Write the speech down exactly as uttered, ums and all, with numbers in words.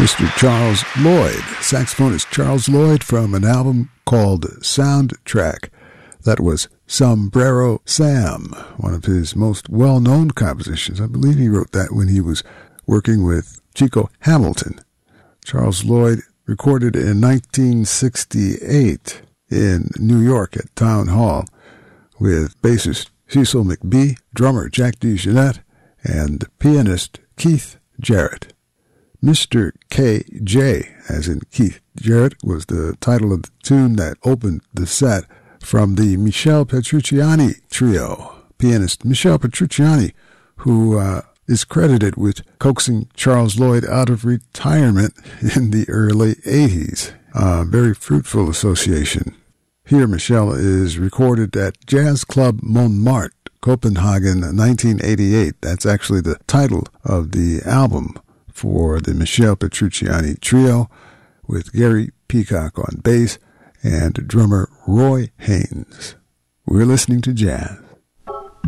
Mister Charles Lloyd, saxophonist Charles Lloyd, from an album called Soundtrack. That was Sombrero Sam, one of his most well-known compositions. I believe he wrote that when he was working with Chico Hamilton. Charles Lloyd recorded in nineteen sixty-eight in New York at Town Hall with bassist Cecil McBee, drummer Jack DeJohnette, and pianist Keith Jarrett. Mister K J, as in Keith Jarrett, was the title of the tune that opened the set from the Michel Petrucciani Trio. Pianist Michel Petrucciani, who uh, is credited with coaxing Charles Lloyd out of retirement in the early eighties. A very fruitful association. Here, Michel is recorded at Jazz Club Montmartre, Copenhagen, nineteen eighty-eight. That's actually the title of the album for the Michel Petrucciani Trio, with Gary Peacock on bass and drummer Roy Haynes. We're listening to jazz.